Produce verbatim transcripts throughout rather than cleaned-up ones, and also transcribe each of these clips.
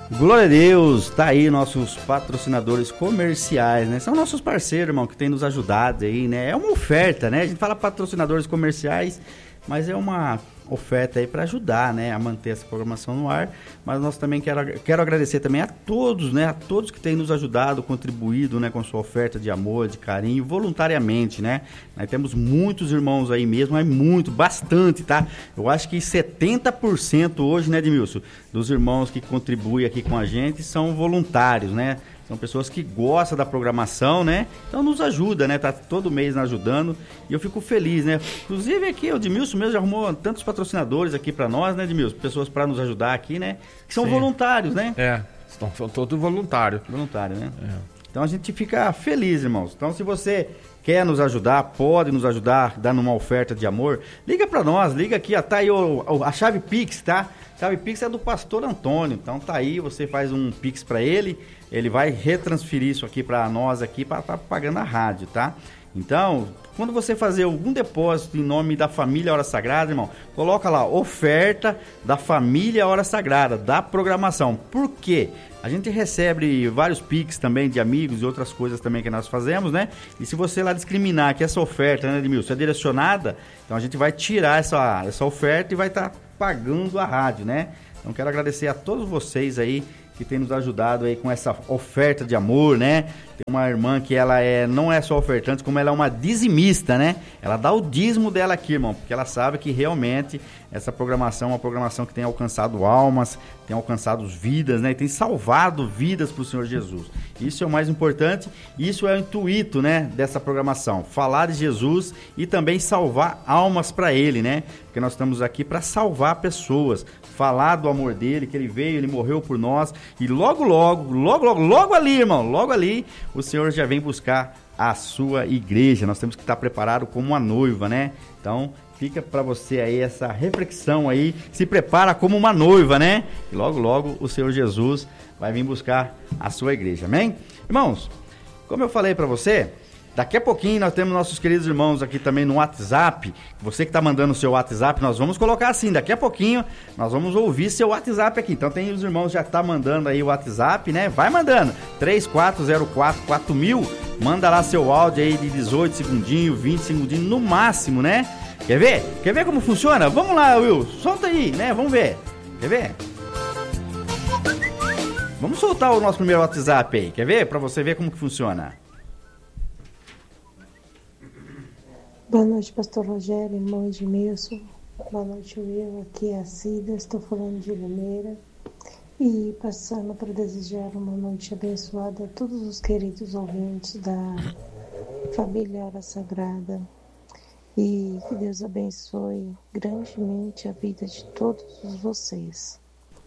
Glória a Deus, tá aí nossos patrocinadores comerciais, né? São nossos parceiros, irmão, que tem nos ajudado aí, né? É uma oferta, né? A gente fala patrocinadores comerciais, mas é uma oferta aí para ajudar, né, a manter essa programação no ar. Mas nós também quero, quero agradecer também a todos, né, a todos que têm nos ajudado, contribuído, né, com sua oferta de amor, de carinho, voluntariamente, né. Nós temos muitos irmãos aí mesmo, é muito, bastante, tá? Eu acho que setenta por cento hoje, né, Edmilson, dos irmãos que contribuem aqui com a gente são voluntários, né. São pessoas que gostam da programação, né? Então nos ajuda, né? Tá todo mês nos ajudando e eu fico feliz, né? Inclusive aqui o Edmilson mesmo já arrumou tantos patrocinadores aqui para nós, né, Edmilson? Pessoas para nos ajudar aqui, né? Que são Sim. voluntários, né? É, são, são todos voluntários. Voluntário, né? É. Então a gente fica feliz, irmãos. Então se você quer nos ajudar, pode nos ajudar, dando uma oferta de amor, liga para nós, liga aqui, ó, tá aí o, a chave Pix, tá? A chave Pix é do pastor Antônio, então tá aí, você faz um Pix para ele, ele vai retransferir isso aqui para nós aqui, para estar tá pagando a rádio, tá? Então, quando você fazer algum depósito em nome da família Hora Sagrada, irmão, coloca lá, oferta da família Hora Sagrada, da programação. Por quê? A gente recebe vários Pix também de amigos e outras coisas também que nós fazemos, né? E se você lá discriminar que essa oferta, né, Edmilson, é direcionada, então a gente vai tirar essa, essa oferta e vai estar tá pagando a rádio, né? Então quero agradecer a todos vocês aí que tem nos ajudado aí com essa oferta de amor, né? Tem uma irmã que ela é, não é só ofertante, como ela é uma dizimista, né? Ela dá o dízimo dela aqui, irmão, porque ela sabe que realmente essa programação é uma programação que tem alcançado almas, tem alcançado vidas, né? E tem salvado vidas para o Senhor Jesus. Isso é o mais importante, isso é o intuito, né, dessa programação. Falar de Jesus e também salvar almas para Ele, né? Porque nós estamos aqui para salvar pessoas, falar do amor dele, que ele veio, ele morreu por nós. E logo, logo, logo, logo, logo ali, irmão, logo ali, o Senhor já vem buscar a sua igreja. Nós temos que estar preparados como uma noiva, né? Então, fica para você aí essa reflexão aí. Se prepara como uma noiva, né? E logo, logo, o Senhor Jesus vai vir buscar a sua igreja, amém? Irmãos, como eu falei para você, daqui a pouquinho nós temos nossos queridos irmãos aqui também no WhatsApp. Você que está mandando o seu WhatsApp, nós vamos colocar assim, daqui a pouquinho nós vamos ouvir seu WhatsApp aqui. Então tem os irmãos já tá mandando aí o WhatsApp, né? Vai mandando, três quatro zero quatro quatro mil, manda lá seu áudio aí de dezoito segundinhos, vinte segundinhos no máximo, né? Quer ver? Quer ver como funciona? Vamos lá, Will, solta aí, né? Vamos ver. Quer ver? Vamos soltar o nosso primeiro WhatsApp aí, quer ver? Para você ver como que funciona. Boa noite, pastor Rogério, irmão Edmilson. Boa noite, Will. Aqui é a Cida, estou falando de Limeira. E passando para desejar uma noite abençoada a todos os queridos ouvintes da família Hora Sagrada. E que Deus abençoe grandemente a vida de todos vocês.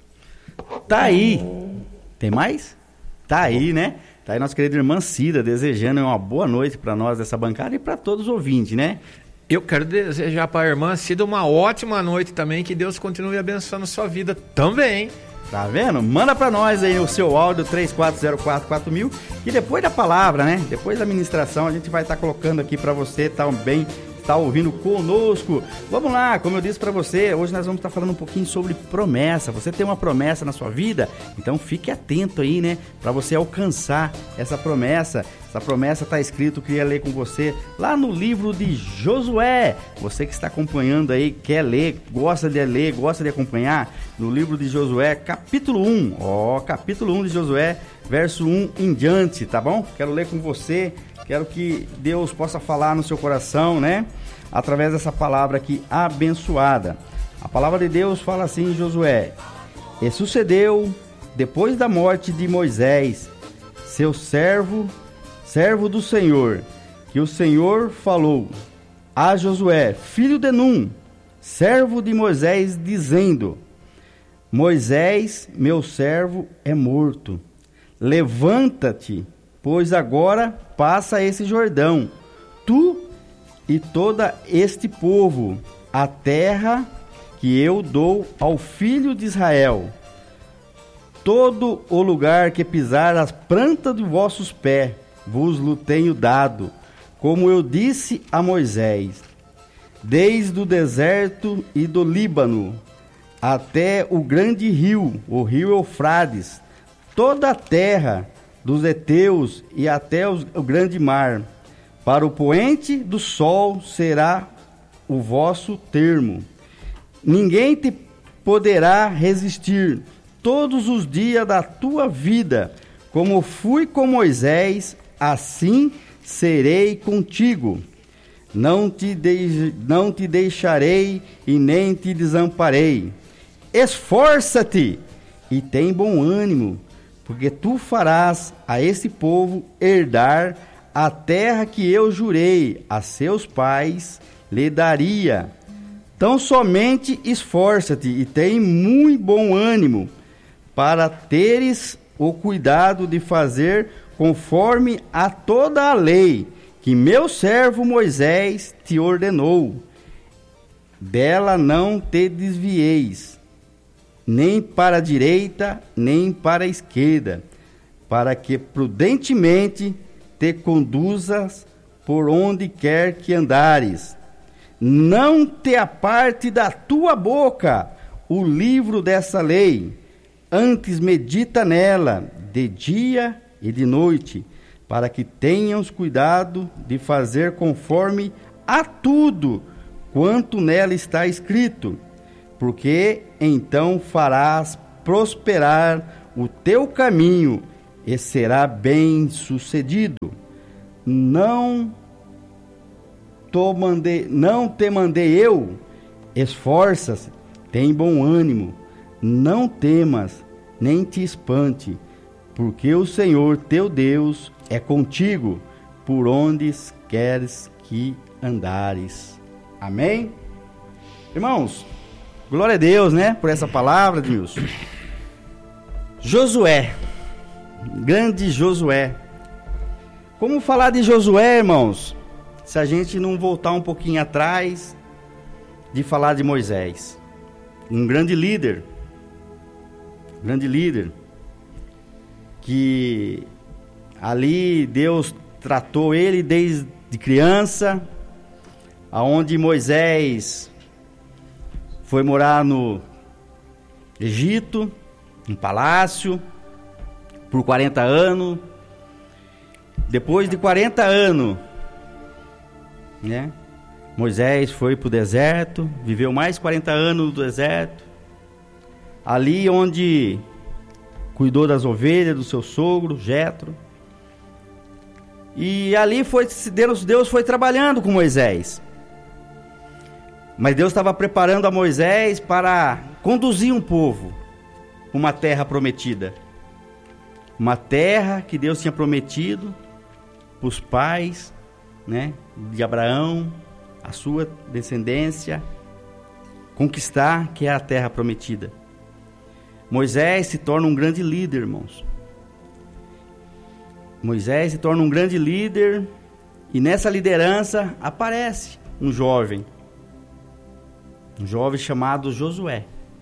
Tá aí. Tem mais? Tá aí, né? Tá aí nossa querida irmã Cida desejando uma boa noite para nós dessa bancada e para todos os ouvintes, né? Eu quero desejar para a irmã Cida uma ótima noite também, que Deus continue abençoando sua vida também. Tá vendo? Manda para nós aí o seu áudio três quatro zero quatro quatro mil, que depois da palavra, né? Depois da ministração a gente vai estar tá colocando aqui para você também tá ouvindo conosco. Vamos lá, como eu disse para você, hoje nós vamos estar tá falando um pouquinho sobre promessa. Você tem uma promessa na sua vida? Então fique atento aí, né? Para você alcançar essa promessa. Essa promessa está escrito, queria ler com você lá no livro de Josué. Você que está acompanhando aí, quer ler, gosta de ler, gosta de acompanhar, no livro de Josué, capítulo um. Ó, capítulo um de Josué, verso um em diante, tá bom? Quero ler com você. Quero que Deus possa falar no seu coração, né? Através dessa palavra aqui abençoada. A palavra de Deus fala assim em Josué: E sucedeu, depois da morte de Moisés, seu servo, servo do Senhor, que o Senhor falou a Josué, filho de Num, servo de Moisés, dizendo: Moisés, meu servo, é morto. Levanta-te, pois agora passa esse Jordão, tu e todo este povo, a terra que eu dou ao filho de Israel. Todo o lugar que pisar as plantas de vossos pés, vos lo tenho dado, como eu disse a Moisés, desde o deserto e do Líbano, até o grande rio, o rio Eufrates, toda a terra dos heteus e até os, o grande mar. Para o poente do sol será o vosso termo. Ninguém te poderá resistir todos os dias da tua vida. Como fui com Moisés, assim serei contigo. Não te, de, não te deixarei e nem te desamparei. Esforça-te e tem bom ânimo, porque tu farás a esse povo herdar a terra que eu jurei a seus pais lhe daria. Tão somente esforça-te e tem muito bom ânimo, para teres o cuidado de fazer conforme a toda a lei que meu servo Moisés te ordenou. Dela não te desvieis, nem para a direita, nem para a esquerda, para que prudentemente te conduzas por onde quer que andares. Não te aparte da tua boca o livro dessa lei, antes medita nela de dia e de noite, para que tenhas cuidado de fazer conforme a tudo quanto nela está escrito, porque então farás prosperar o teu caminho e será bem sucedido. Não te mandei, não te mandei eu, esforça-se, tem bom ânimo, não temas, nem te espante, porque o Senhor teu Deus é contigo, por onde queres que andares. Amém? Irmãos, glória a Deus, né, por essa palavra, Deus. Josué, grande Josué. Como falar de Josué, irmãos, se a gente não voltar um pouquinho atrás de falar de Moisés? Um grande líder, grande líder, que ali Deus tratou ele desde criança, aonde Moisés foi morar no Egito, um palácio, por quarenta anos. Depois de quarenta anos, né, Moisés foi para o deserto, viveu mais quarenta anos no deserto, ali onde cuidou das ovelhas do seu sogro, Jetro. E ali foi, Deus, Deus foi trabalhando com Moisés. Mas Deus estava preparando a Moisés para conduzir um povo para uma terra prometida. Uma terra que Deus tinha prometido para os pais, né, de Abraão, a sua descendência, conquistar, que é a terra prometida. Moisés se torna um grande líder, irmãos. Moisés se torna um grande líder, e nessa liderança aparece um jovem, um jovem chamado Josué,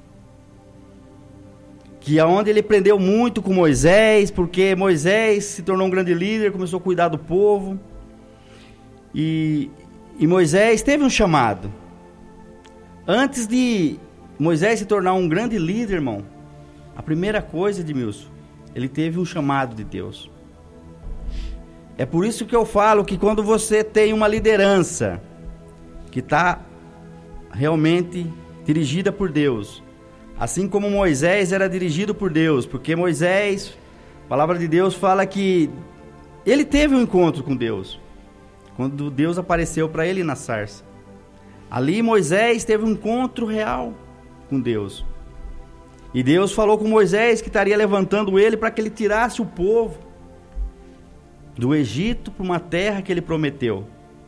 que aonde ele aprendeu muito com Moisés, porque Moisés se tornou um grande líder, começou a cuidar do povo, e, e Moisés teve um chamado. Antes de Moisés se tornar um grande líder, irmão, a primeira coisa, Edmilson, ele teve um chamado de Deus. É por isso que eu falo que quando você tem uma liderança que está realmente dirigida por Deus, assim como Moisés era dirigido por Deus, porque Moisés, a palavra de Deus fala que ele teve um encontro com Deus, quando Deus apareceu para ele na sarça. Ali Moisés teve um encontro real com Deus. E Deus falou com Moisés que estaria levantando ele para que ele tirasse o povo do Egito para uma terra que ele prometeu.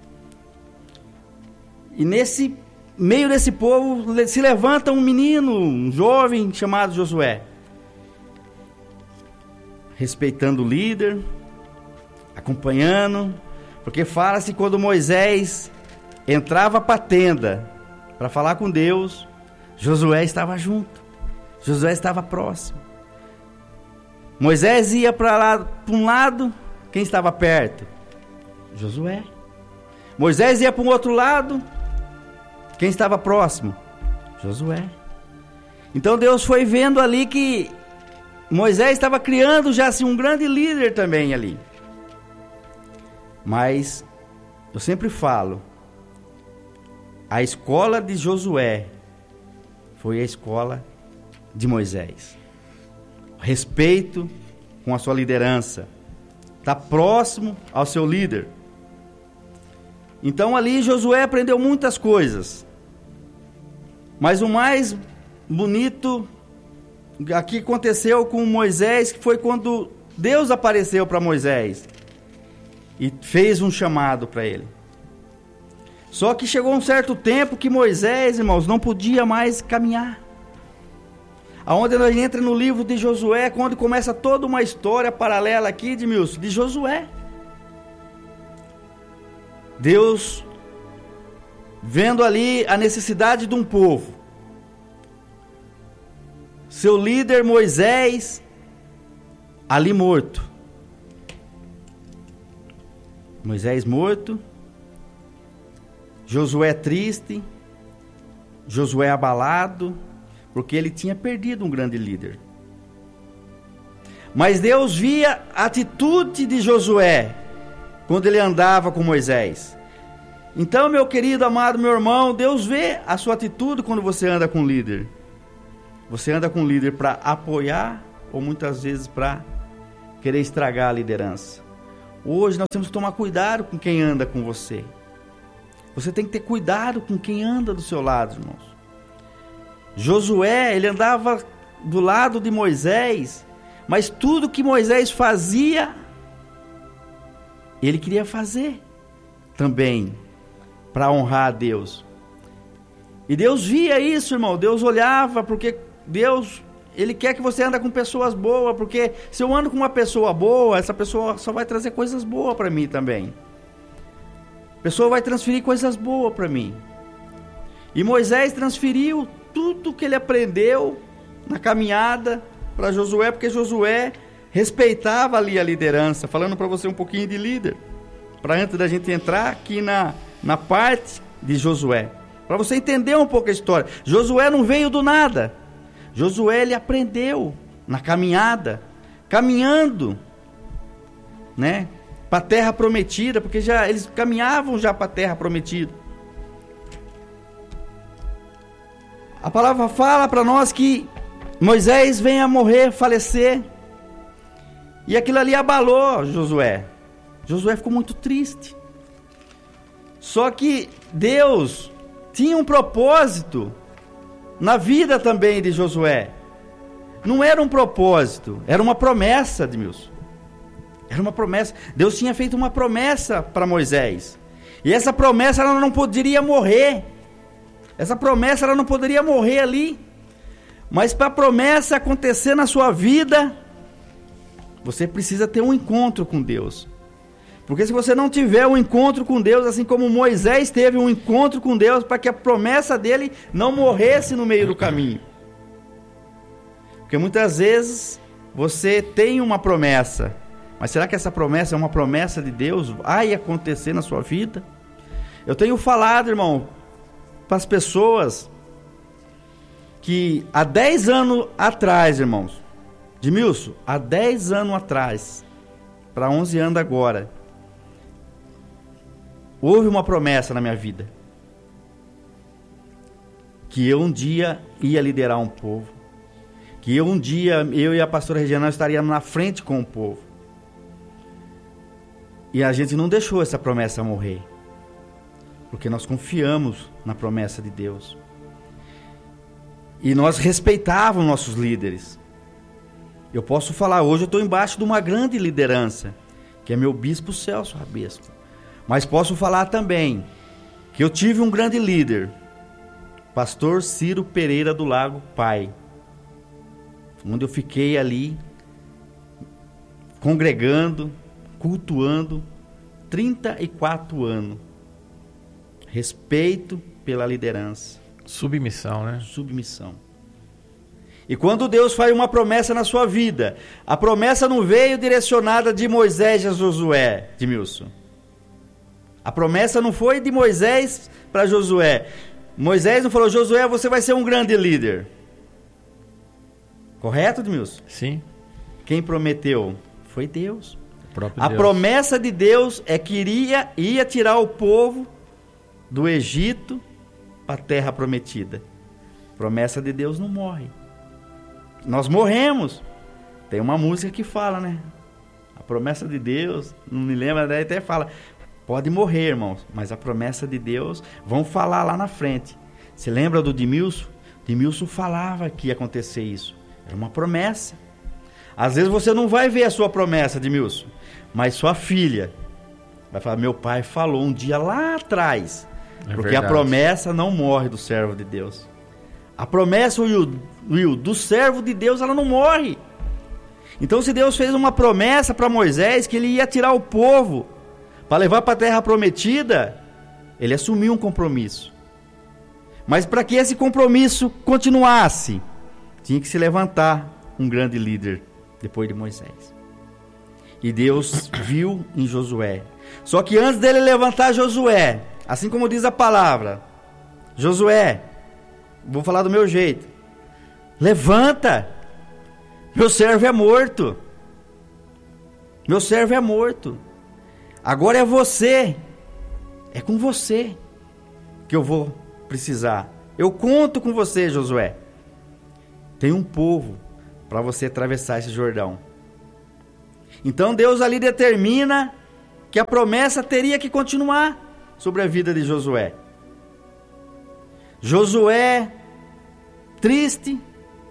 E nesse meio desse povo se levanta um menino, um jovem chamado Josué, respeitando o líder, acompanhando, porque fala-se quando Moisés entrava para a tenda para falar com Deus, Josué estava junto, Josué estava próximo. Moisés ia para lá, para um lado, quem estava perto? Josué. Moisés ia para um outro lado, quem estava próximo? Josué. Então Deus foi vendo ali que Moisés estava criando já assim, um grande líder também ali. Mas eu sempre falo, a escola de Josué foi a escola de Moisés. Respeito com a sua liderança. Está próximo ao seu líder. Então ali Josué aprendeu muitas coisas. Mas o mais bonito aqui aconteceu com Moisés, que foi quando Deus apareceu para Moisés e fez um chamado para ele. Só que chegou um certo tempo que Moisés, irmãos, não podia mais caminhar. Aonde nós entra no livro de Josué, quando começa toda uma história paralela aqui, Edmilson, de Josué. Deus, vendo ali a necessidade de um povo, seu líder Moisés, ali morto. Moisés morto, Josué triste, Josué abalado, porque ele tinha perdido um grande líder. Mas Deus via a atitude de Josué quando ele andava com Moisés. Então, meu querido, amado, meu irmão, Deus vê a sua atitude quando você anda com um líder. Você anda com um líder para apoiar ou muitas vezes para querer estragar a liderança. Hoje nós temos que tomar cuidado com quem anda com você. Você tem que ter cuidado com quem anda do seu lado, irmãos. Josué, ele andava do lado de Moisés, mas tudo que Moisés fazia, ele queria fazer também, para honrar a Deus. E Deus via isso, irmão. Deus olhava, porque Deus, ele quer que você ande com pessoas boas, porque se eu ando com uma pessoa boa, essa pessoa só vai trazer coisas boas para mim também. A pessoa vai transferir coisas boas para mim. E Moisés transferiu tudo que ele aprendeu na caminhada para Josué, porque Josué respeitava ali a liderança. Falando para você um pouquinho de líder, para antes da gente entrar aqui na, na parte de Josué, para você entender um pouco a história. Josué não veio do nada. Josué, ele aprendeu na caminhada, caminhando, né, para a terra prometida, porque já eles caminhavam já para a terra prometida. A palavra fala para nós que Moisés vem a morrer, falecer, e aquilo ali abalou Josué. Josué ficou muito triste. Só que Deus tinha um propósito na vida também de Josué. Não era um propósito, era uma promessa, Edmilson. Era uma promessa. Deus tinha feito uma promessa para Moisés. E essa promessa ela não poderia morrer. Essa promessa ela não poderia morrer ali. Mas para a promessa acontecer na sua vida, você precisa ter um encontro com Deus. Porque se você não tiver um encontro com Deus, assim como Moisés teve um encontro com Deus, para que a promessa dele não morresse no meio do caminho. Porque muitas vezes você tem uma promessa, mas será que essa promessa é uma promessa de Deus? Vai acontecer na sua vida? Eu tenho falado, irmão, para as pessoas que há dez anos atrás, irmãos, Edmilson, há dez anos atrás, para onze anos agora, houve uma promessa na minha vida, que eu um dia ia liderar um povo, que eu um dia, eu e a pastora Regiana estaríamos na frente com o povo, e a gente não deixou essa promessa morrer, porque nós confiamos na promessa de Deus, e nós respeitávamos nossos líderes. Eu posso falar, hoje eu estou embaixo de uma grande liderança, que é meu bispo Celso Rabesco. Mas posso falar também que eu tive um grande líder, pastor Ciro Pereira do Lago Pai, onde eu fiquei ali, congregando, cultuando, trinta e quatro anos. Respeito pela liderança. Submissão, né? Submissão. E quando Deus faz uma promessa na sua vida, a promessa não veio direcionada de Moisés a Josué, Edmilson. A promessa não foi de Moisés para Josué. Moisés não falou, Josué, você vai ser um grande líder. Correto, Edmilson? Sim. Quem prometeu? Foi Deus. A Deus. promessa de Deus é que iria, ia tirar o povo do Egito para a terra prometida. A promessa de Deus não morre. Nós morremos. Tem uma música que fala, né? A promessa de Deus, não me lembro, daí até fala, pode morrer, irmãos, mas a promessa de Deus, vão falar lá na frente. Você lembra do Edmilson? Edmilson falava que ia acontecer isso. Era uma promessa. Às vezes você não vai ver a sua promessa, Edmilson, mas sua filha vai falar, meu pai falou um dia lá atrás. É porque verdade. A promessa não morre do servo de Deus. A promessa, Will, Will, do servo de Deus, ela não morre. Então, se Deus fez uma promessa para Moisés que ele ia tirar o povo para levar para a terra prometida, ele assumiu um compromisso. Mas para que esse compromisso continuasse, tinha que se levantar um grande líder depois de Moisés. E Deus viu em Josué. Só que antes dele levantar Josué, assim como diz a palavra, Josué, vou falar do meu jeito, levanta, meu servo é morto, meu servo é morto, agora é você, é com você que eu vou precisar, eu conto com você, Josué, tem um povo para você atravessar esse Jordão. Então Deus ali determina que a promessa teria que continuar sobre a vida de Josué. Josué, triste,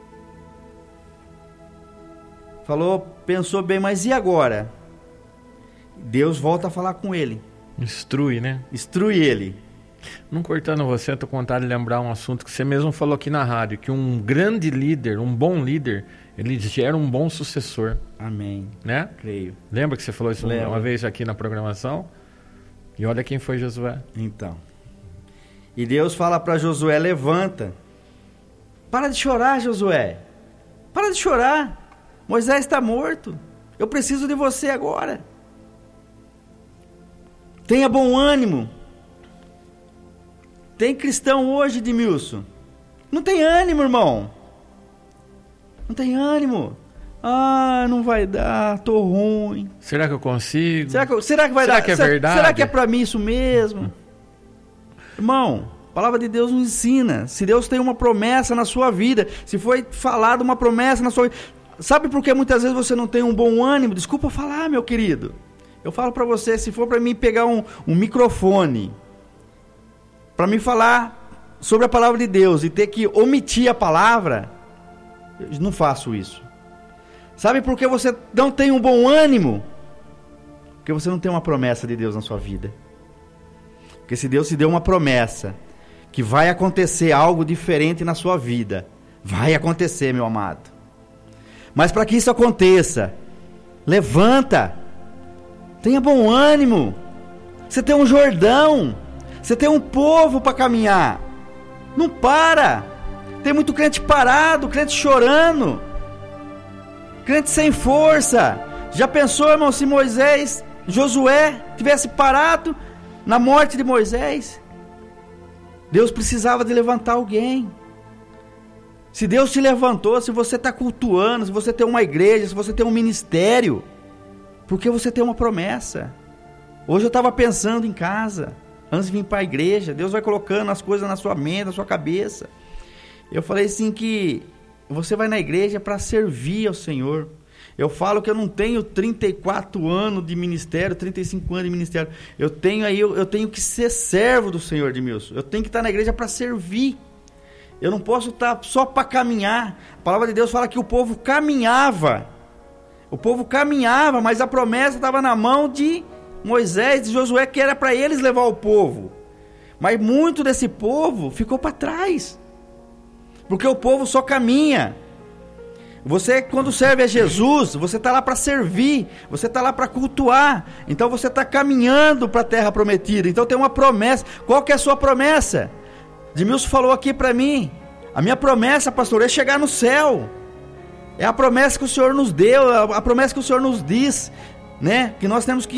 falou, pensou bem, mas e agora? Deus volta a falar com ele. Instrui, né? Instrui ele. Não cortando você, eu tô com vontade de lembrar um assunto que você mesmo falou aqui na rádio, que um grande líder, um bom líder, ele gera um bom sucessor. Amém. Né? Creio. Lembra que você falou isso Lembra. Uma vez aqui na programação? E olha quem foi Josué. Então. E Deus fala para Josué, levanta. Para de chorar, Josué. Para de chorar. Moisés está morto. Eu preciso de você agora. Tenha bom ânimo. Tem cristão hoje, Edmilson? Não tem ânimo, irmão. Não tem ânimo. Ah, não vai dar, tô ruim. Será que eu consigo? Será que, será que vai será dar? Que é será, verdade? Será que é para mim isso mesmo? Irmão, a palavra de Deus nos ensina. Se Deus tem uma promessa na sua vida, se foi falada uma promessa na sua vida, sabe por que muitas vezes você não tem um bom ânimo? Desculpa falar, meu querido. Eu falo para você, se for para mim pegar um, um microfone para me falar sobre a palavra de Deus e ter que omitir a palavra, eu não faço isso. Sabe por que você não tem um bom ânimo? Porque você não tem uma promessa de Deus na sua vida. Porque se Deus te deu uma promessa que vai acontecer algo diferente na sua vida, vai acontecer, meu amado. Mas para que isso aconteça, levanta, tenha bom ânimo. Você tem um Jordão, você tem um povo para caminhar. Não para. Tem muito crente parado, crente chorando, crente sem força. Já pensou, irmão, se Moisés, Josué tivesse parado na morte de Moisés? Deus precisava de levantar alguém. Se Deus te levantou, se você está cultuando, se você tem uma igreja, se você tem um ministério, porque você tem uma promessa. Hoje eu estava pensando em casa, antes de vir para a igreja, Deus vai colocando as coisas na sua mente, na sua cabeça. Eu falei assim que você vai na igreja para servir ao Senhor. Eu falo que eu não tenho trinta e quatro anos de ministério, trinta e cinco anos de ministério. Eu tenho aí, eu, eu tenho que ser servo do Senhor, Edmilson. Eu tenho que estar na igreja para servir. Eu não posso estar só para caminhar. A palavra de Deus fala que o povo caminhava. O povo caminhava, mas a promessa estava na mão de Moisés, de Josué, que era para eles levar o povo. Mas muito desse povo ficou para trás. Porque o povo só caminha. Você, quando serve a Jesus, você está lá para servir, você está lá para cultuar. Então você está caminhando para a terra prometida. Então tem uma promessa. Qual que é a sua promessa? Edmilson falou aqui para mim. A minha promessa, pastor, é chegar no céu. É a promessa que o Senhor nos deu, a promessa que o Senhor nos diz, né? Que nós temos que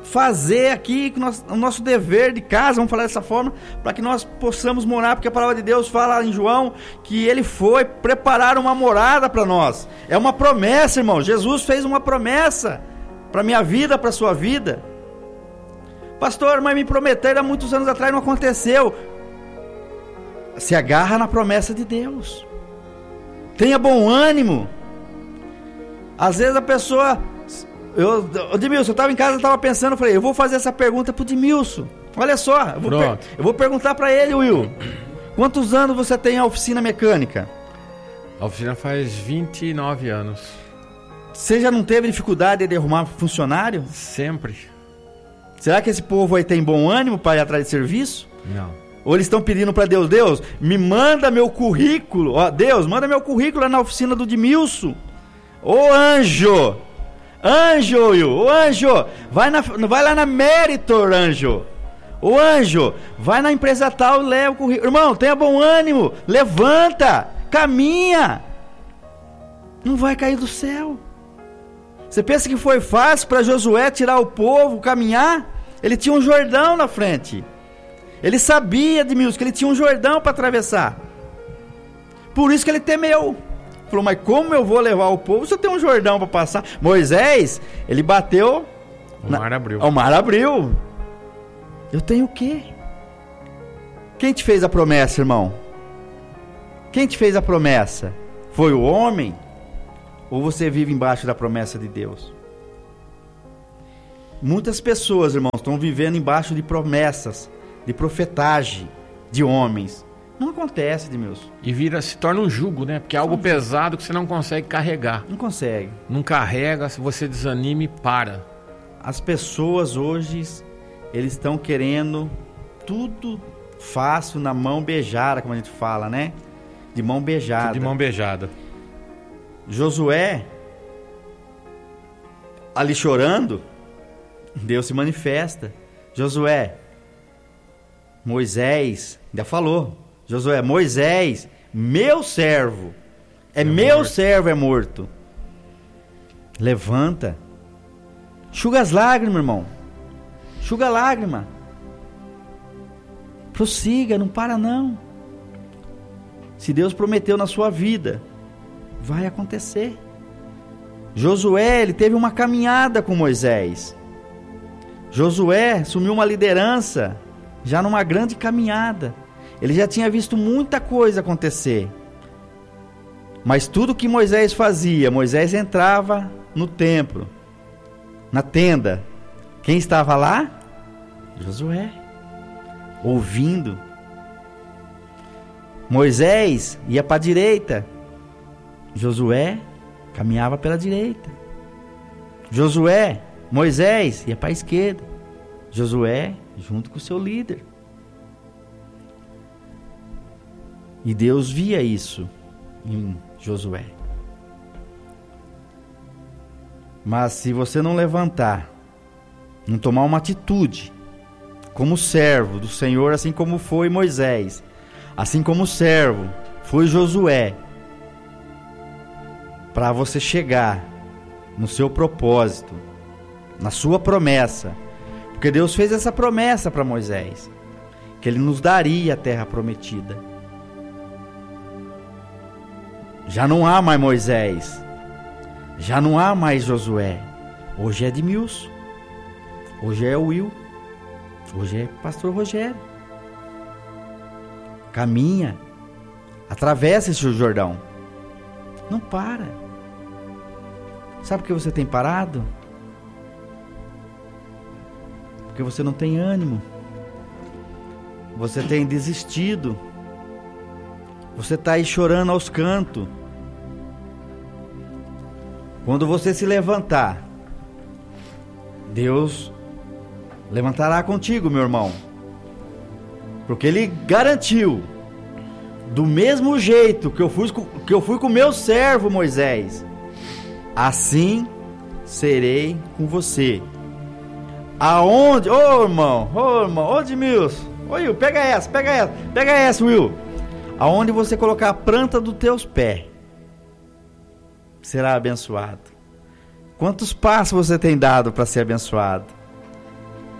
fazer aqui o nosso dever de casa, vamos falar dessa forma, para que nós possamos morar, porque a palavra de Deus fala em João que ele foi preparar uma morada para nós. É uma promessa, irmão. Jesus fez uma promessa para minha vida, para a sua vida. Pastor, mas me prometeram há muitos anos atrás, não aconteceu. Se agarra na promessa de Deus. Tenha bom ânimo. Às vezes a pessoa... Eu, o Edmilson, eu estava em casa, eu estava pensando, eu falei, eu vou fazer essa pergunta pro Edmilson. Olha só, eu vou, per, eu vou perguntar para ele, Will. Quantos anos você tem a oficina mecânica? A oficina faz vinte e nove anos. Você já não teve dificuldade de arrumar funcionário? Sempre. Será que esse povo aí tem bom ânimo para ir atrás de serviço? Não. Ou eles estão pedindo para Deus, Deus, me manda meu currículo. Ó, Deus, manda meu currículo lá na oficina do Edmilson. Ô anjo! Anjo, Will, o anjo, vai, na, vai lá na Meritor, anjo. O anjo, vai na empresa tal e leva o currículo. Irmão, tenha bom ânimo, levanta, caminha. Não vai cair do céu. Você pensa que foi fácil para Josué tirar o povo, caminhar? Ele tinha um Jordão na frente. Ele sabia, Edmilson, que ele tinha um Jordão para atravessar. Por isso que ele temeu. Falou, mas como eu vou levar o povo se eu tenho um Jordão para passar? Moisés, ele bateu... O na... mar abriu. O mar abriu. Eu tenho o quê? Quem te fez a promessa, irmão? Quem te fez a promessa? Foi o homem? Ou você vive embaixo da promessa de Deus? Muitas pessoas, irmãos, estão vivendo embaixo de promessas, de profetagem de homens. Não acontece, Edmilson. E vira, se torna um jugo, né? Porque é algo pesado que você não consegue carregar. Não consegue. Não carrega, se você desanima e para. As pessoas hoje, eles estão querendo tudo fácil na mão beijada, como a gente fala, né? De mão beijada. Tudo de mão beijada. Josué, ali chorando, Deus se manifesta. Josué, Moisés, ainda falou. Josué, Moisés, meu servo, é, é meu morto. servo é morto. Levanta, enxuga as lágrimas, irmão. Enxuga a lágrima. Prossiga, não para não. Se Deus prometeu na sua vida, vai acontecer. Josué, ele teve uma caminhada com Moisés. Josué assumiu uma liderança já numa grande caminhada. Ele já tinha visto muita coisa acontecer. Mas tudo que Moisés fazia, Moisés entrava no templo, na tenda. Quem estava lá? Josué, ouvindo. Moisés ia para a direita, Josué caminhava pela direita. Josué, Moisés ia para a esquerda, Josué junto com o seu líder. E Deus via isso em Josué. Mas se você não levantar, não tomar uma atitude, como servo do Senhor, assim como foi Moisés, assim como servo foi Josué, para você chegar no seu propósito, na sua promessa, porque Deus fez essa promessa para Moisés, que Ele nos daria a terra prometida. Já não há mais Moisés, já não há mais Josué. Hoje é Edmilson, hoje é Will, hoje é pastor Rogério. Caminha, atravessa esse Jordão, não para. Sabe por que você tem parado? Porque você não tem ânimo, você tem desistido, você está aí chorando aos cantos. Quando você se levantar, Deus levantará contigo, meu irmão, porque Ele garantiu, do mesmo jeito que eu fui, que eu fui com o meu servo Moisés, assim serei com você. Aonde, ô oh, irmão, ô oh, irmão, ô oh, Edmilson, ô Will, pega essa, pega essa, pega essa, Will. Aonde você colocar a planta dos teus pés, será abençoado. Quantos passos você tem dado para ser abençoado?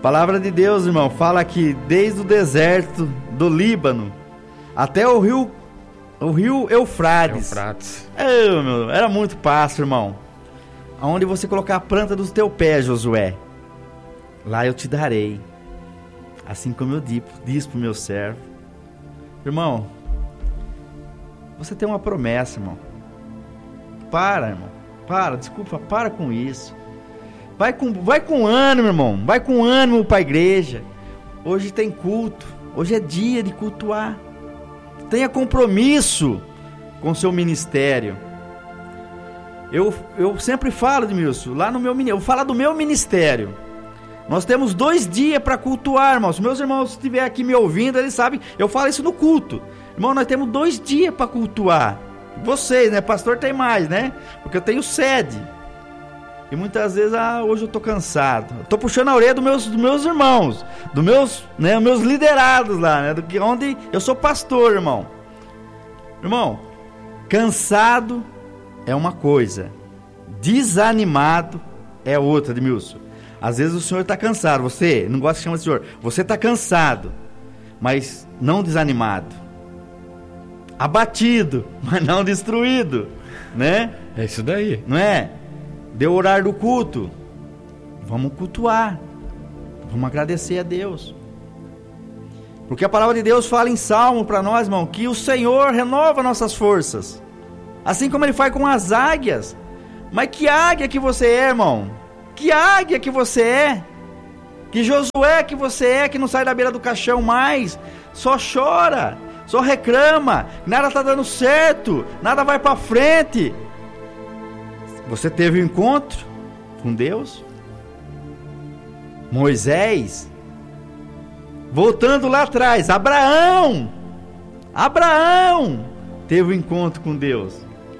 Palavra de Deus, irmão, fala que desde o deserto do Líbano até o rio, o rio Eufrates. Eufrates. Oh, meu, era muito pasto, irmão. Aonde você colocar a planta dos teus pés, Josué, lá eu te darei. Assim como eu disse para o meu servo. Irmão, você tem uma promessa, irmão. Para, irmão. Para, desculpa, para com isso. Vai com, vai com ânimo, irmão. Vai com ânimo para a igreja. Hoje tem culto. Hoje é dia de cultuar. Tenha compromisso com o seu ministério. Eu, eu sempre falo, Edmilson, lá no meu ministério. Eu falo do meu ministério. Nós temos dois dias para cultuar, irmãos. Se meus irmãos estiverem aqui me ouvindo, eles sabem. Eu falo isso no culto. Irmão, nós temos dois dias para cultuar. Vocês, né? Pastor tem mais, né? Porque eu tenho sede. E muitas vezes, ah, hoje eu tô cansado. Eu tô puxando a orelha dos meus, dos meus irmãos, dos meus, né, meus liderados lá, né? Do que onde eu sou pastor, irmão. Irmão, cansado é uma coisa, desanimado é outra, Edmilson. Às vezes o senhor está cansado, você não gosta de chamar de senhor, você está cansado, mas não desanimado, abatido, mas não destruído, né? É isso daí. Não é? Deu o horário do culto, vamos cultuar, vamos agradecer a Deus. Porque a palavra de Deus fala em Salmo para nós, irmão, que o Senhor renova nossas forças, assim como Ele faz com as águias. Mas que águia que você é, irmão? Que águia que você é? Que Josué que você é, que não sai da beira do caixão mais, só chora, só reclama, nada está dando certo, nada vai para frente. Você teve um encontro com Deus? Moisés, voltando lá atrás, Abraão, Abraão teve um encontro com Deus.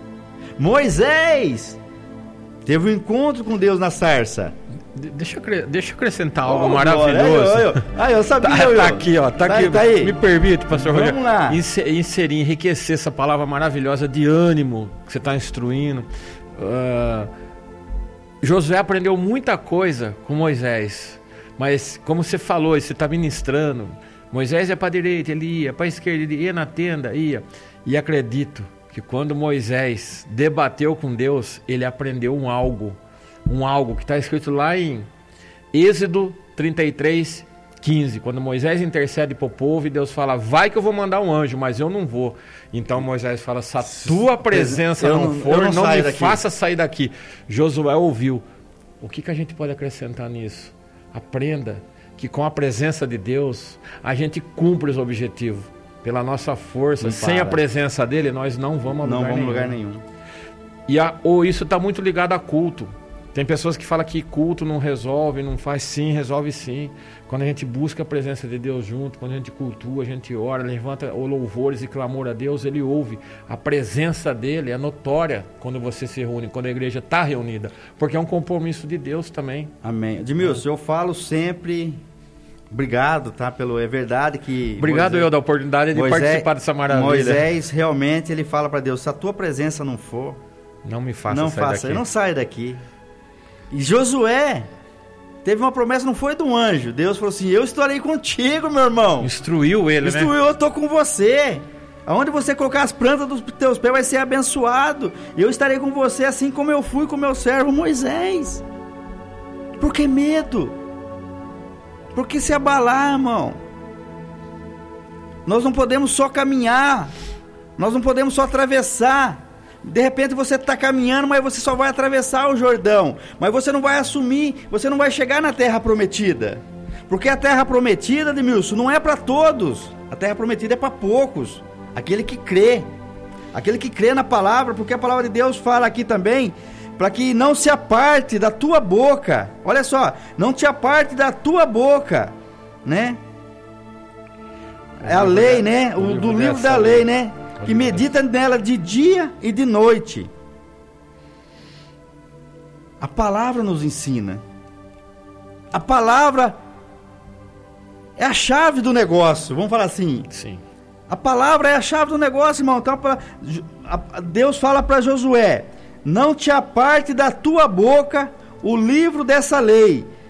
Moisés teve um encontro com Deus na sarça. De- Deixa eu, acre- deixa eu acrescentar algo Oh, maravilhoso. glória. Aí, eu, aí, eu sabia. Tá, eu, tá aqui, ó. Tá, Tá aqui. aí, tá aí. Me permite, pastor Vamos Rogério, lá. inse- inserir, enriquecer essa palavra maravilhosa de ânimo que você está instruindo. Ah, Josué aprendeu muita coisa com Moisés, mas como você falou, você está ministrando, Moisés ia para a direita, ele ia para a esquerda, ele ia na tenda, ia. E acredito que quando Moisés debateu com Deus, ele aprendeu um algo, um algo que está escrito lá em Êxodo trinta e três, quinze, quando Moisés intercede para o povo e Deus fala, vai que eu vou mandar um anjo, mas eu não vou. Então Moisés fala, se a tua presença eu não, não- for, eu não não, saio me daqui. faça sair daqui. Josué ouviu. O que, que a gente pode acrescentar nisso? Aprenda que com a presença de Deus, a gente cumpre os objetivos. Pela nossa força, Não sem para. a presença dele, nós não vamos a não lugar vamos nenhum. a lugar nenhum. E a, ou isso está muito ligado a culto. Tem pessoas que falam que culto não resolve, não faz. Sim, resolve sim. Quando a gente busca a presença de Deus junto, quando a gente cultua, a gente ora, levanta louvores e clamor a Deus, Ele ouve. A presença dele é notória quando você se reúne, quando a igreja está reunida. Porque é um compromisso de Deus também. Amém. Edmilson, eu falo sempre, obrigado, tá? Pelo, é verdade que... Obrigado Moisés- eu da oportunidade de Moisés- participar dessa maravilha. Moisés realmente, ele fala para Deus, se a tua presença não for, Não me faça não sair faça, daqui. não sai daqui. E Josué teve uma promessa, não foi de um anjo. Deus falou assim, eu estarei contigo, meu irmão. Instruiu ele, né? Instruiu, eu estou com você. Aonde você colocar as plantas dos teus pés vai ser abençoado. E eu estarei com você assim como eu fui com meu servo Moisés. Por que medo? Por que se abalar, irmão? Nós não podemos só caminhar. Nós não podemos só atravessar. De repente você está caminhando, mas você só vai atravessar o Jordão. Mas você não vai assumir, você não vai chegar na terra prometida. Porque a terra prometida, Edmilson, não é para todos. A terra prometida é para poucos. Aquele que crê. Aquele que crê na palavra, porque a palavra de Deus fala aqui também, para que não se aparte da tua boca. Olha só, não te aparte da tua boca, né? É a lei, né? O, do livro da lei, né? Que medita nela de dia e de noite. A palavra nos ensina. A palavra é a chave do negócio, vamos falar assim. Sim. A palavra é a chave do negócio, irmão. Então, Deus fala para Josué, não te aparte da tua boca o livro dessa lei,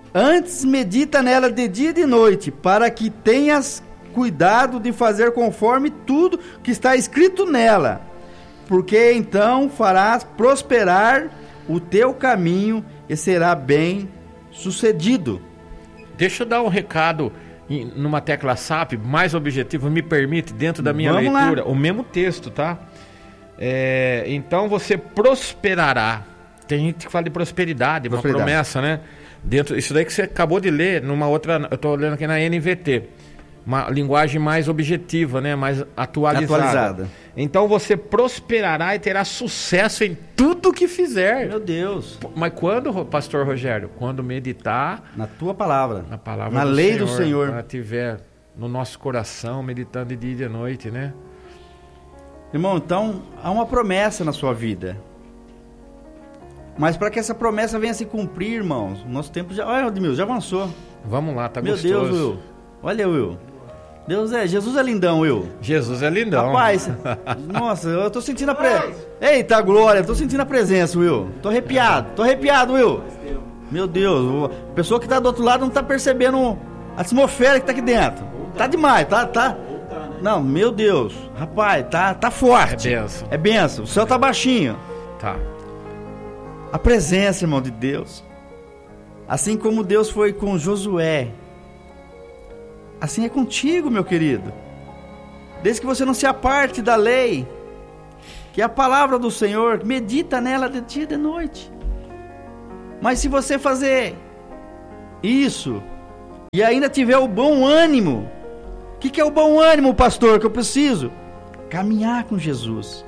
Antes medita nela de dia e de noite, para que tenhas cuidado de fazer conforme tudo que está escrito nela, porque então farás prosperar o teu caminho e será bem sucedido. Deixa eu dar um recado em, numa tecla S A P mais objetivo, me permite, dentro da minha Vamos leitura, lá. o mesmo texto, tá? É, então você prosperará. Tem gente que fala de prosperidade, uma Prosperidade. promessa, né? Dentro, isso daí que você acabou de ler numa outra, eu estou olhando aqui na N V T, uma linguagem mais objetiva, né? Mais atualizada. Atualizada. Então você prosperará e terá sucesso em tudo que fizer. Meu Deus. Mas quando, pastor Rogério? Quando meditar Na tua palavra. na palavra Na do lei Senhor, do Senhor. Quando estiver no nosso coração, meditando de dia e de noite, né? Irmão, então há uma promessa na sua vida. Mas para que essa promessa venha se cumprir, irmãos, o nosso tempo já... Olha, Edmilson, já avançou. Vamos lá, tá Meu gostoso. Deus, Will. Olha, Will. Deus é... Jesus é lindão, Will. Jesus é lindão. Rapaz, nossa, eu tô sentindo a presença. Eita, glória, tô sentindo a presença, Will. Tô arrepiado, tô arrepiado, Will. Meu Deus, a pessoa que tá do outro lado não tá percebendo a atmosfera que tá aqui dentro. Tá demais, tá, tá. Não, meu Deus, rapaz, tá, tá forte. É benção. É benção, o céu tá baixinho. Tá. A presença, irmão, de Deus. Assim como Deus foi com Josué, assim é contigo, meu querido. Desde que você não se aparte da lei, que é a palavra do Senhor, medita nela de dia e de noite. Mas se você fazer isso e ainda tiver o bom ânimo, o que, que é o bom ânimo, pastor, que eu preciso? Caminhar com Jesus.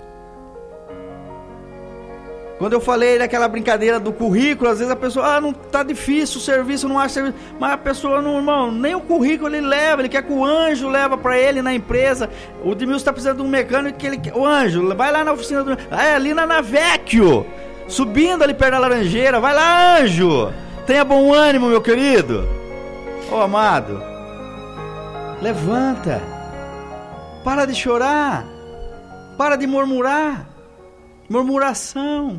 Quando eu falei daquela brincadeira do currículo, às vezes a pessoa, ah, não tá difícil o serviço, não acha serviço. Mas a pessoa, não, irmão, nem o currículo ele leva, ele quer que o anjo leva para ele na empresa. O Edmilson está precisando de um mecânico que ele quer. O anjo, vai lá na oficina do. Ah, é ali na Navecchio, subindo ali perto da Laranjeira. Vai lá, anjo. Tenha bom ânimo, meu querido. Ô, oh, amado, levanta. Para de chorar. Para de murmurar. Murmuração.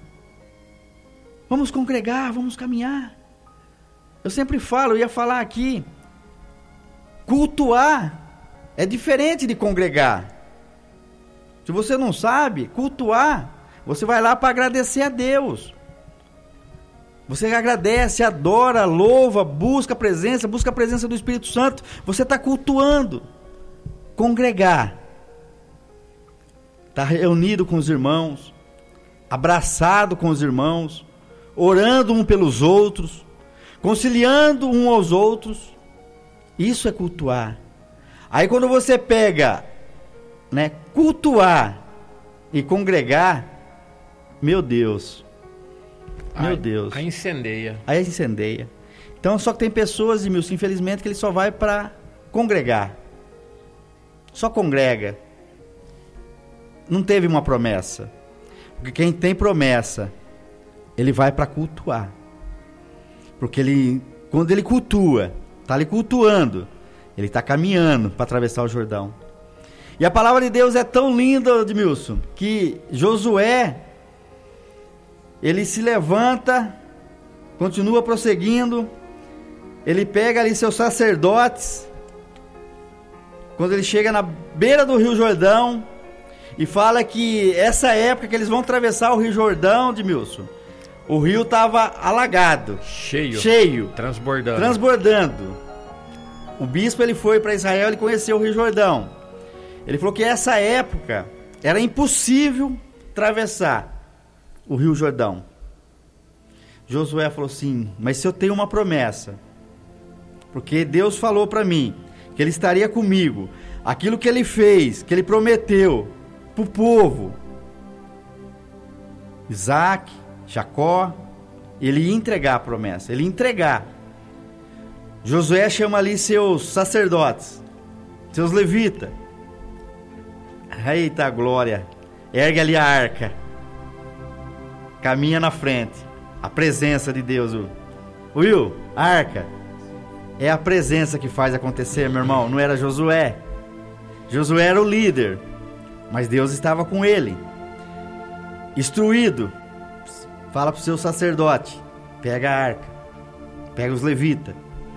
Vamos congregar, vamos caminhar. Eu sempre falo, eu ia falar aqui, cultuar é diferente de congregar. Se você não sabe, cultuar, você vai lá para agradecer a Deus. Você agradece, adora, louva, busca a presença, busca a presença do Espírito Santo. Você está cultuando. Congregar, está reunido com os irmãos, abraçado com os irmãos, orando um pelos outros, conciliando um aos outros. Isso é cultuar. Aí quando você pega, né, cultuar e congregar, meu Deus, meu Aí, Deus, aí incendeia. aí incendeia. Então só que tem pessoas, Edmilson, infelizmente, que ele só vai para congregar, só congrega, não teve uma promessa. Porque quem tem promessa, ele vai para cultuar. Porque ele, quando ele cultua, está ali cultuando, ele está caminhando para atravessar o Jordão. E a palavra de Deus é tão linda, Edmilson, que Josué, ele se levanta, continua prosseguindo, ele pega ali seus sacerdotes, quando ele chega na beira do Rio Jordão, e fala que essa época que eles vão atravessar o Rio Jordão, Edmilson, o rio estava alagado, Cheio. cheio, Transbordando. transbordando. O bispo ele foi para Israel, ele conheceu o Rio Jordão. Ele falou que essa época era impossível atravessar o Rio Jordão. Josué falou assim, mas se eu tenho uma promessa, porque Deus falou para mim que ele estaria comigo, aquilo que ele fez, que ele prometeu para o povo, Isaac, Jacó, ele ia entregar a promessa, ele ia entregar. Josué chama ali seus sacerdotes, seus levitas. Eita glória, ergue ali a arca, caminha na frente, a presença de Deus. Will, a arca é a presença que faz acontecer, meu irmão. Não era Josué. Josué era o líder, mas Deus estava com ele. Instruído, fala para o seu sacerdote, pega a arca, Pega os levitas.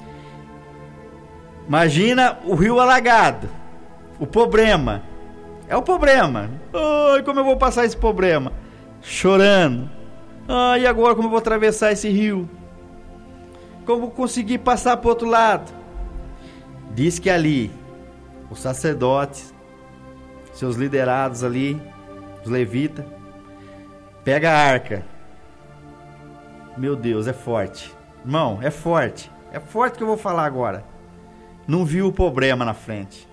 Imagina o rio alagado. O problema. É o problema. Ai, como eu vou passar esse problema? Chorando. Ai, e agora como eu vou atravessar esse rio? Como vou conseguir passar para o outro lado? Diz que ali, os sacerdotes, seus liderados ali, os levitas, pega a arca. Meu Deus, é forte. Irmão, é forte. É forte que eu vou falar agora. Não viu o problema na frente.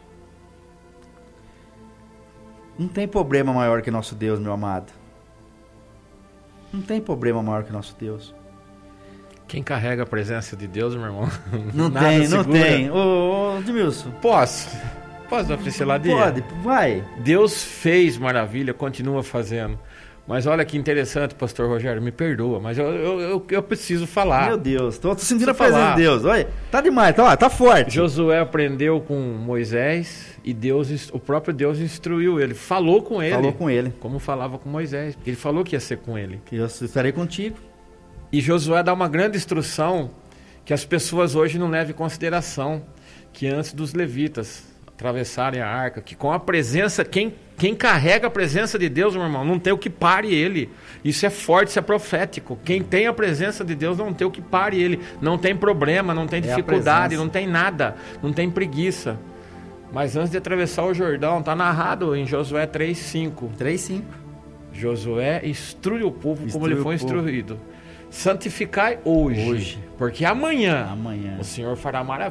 Não tem problema maior que nosso Deus, meu amado. Não tem problema maior que nosso Deus. Quem carrega a presença de Deus, meu irmão? Não tem, não tem. Ô, ô, Edmilson. Posso? Posso dar pinceladinha? Pode, vai. Deus fez maravilha, continua fazendo. Mas olha que interessante, pastor Rogério, me perdoa, mas eu, eu, eu, eu preciso falar. Meu Deus, tô sentindo a Preciso presença falar. de Deus. Olha, tá demais, tá, ó, tá forte. Josué aprendeu com Moisés e Deus, o próprio Deus instruiu ele, falou com ele. Falou com ele. Como falava com Moisés, porque ele falou que ia ser com ele. Que eu estarei contigo. E Josué dá uma grande instrução que as pessoas hoje não levam em consideração, que antes dos levitas atravessarem a arca, que com a presença, quem, quem carrega a presença de Deus, meu irmão, não tem o que pare ele. Isso é forte, isso é profético. Quem tem a presença de Deus não tem o que pare ele. Não tem problema, não tem dificuldade, não tem nada, não tem preguiça. Mas antes de atravessar o Jordão, está narrado em Josué três, cinco. três, cinco. Josué instrui o povo Instrui como ele foi o povo. instruído. Santificai hoje, Hoje. porque amanhã, Amanhã. o Senhor fará maravilha.